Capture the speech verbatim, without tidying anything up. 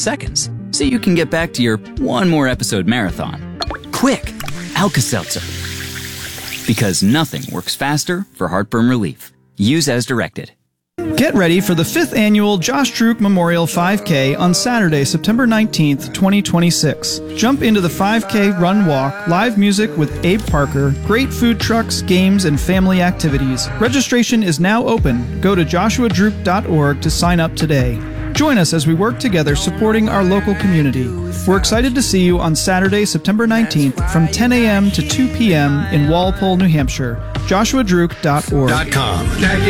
seconds so you can get back to your one more episode marathon. Quick, Alka-Seltzer. Because nothing works faster for heartburn relief. Use as directed. Get ready for the fifth annual Josh Druk Memorial five K on Saturday, September nineteenth, twenty twenty-six. Jump into the five K run walk, live music with Abe Parker, great food trucks, games, and family activities. Registration is now open. Go to joshua druk dot org to sign up today. Join us as we work together supporting our local community. We're excited to see you on Saturday, September nineteenth from ten a.m. to two p.m. in Walpole, New Hampshire. joshua druk dot org.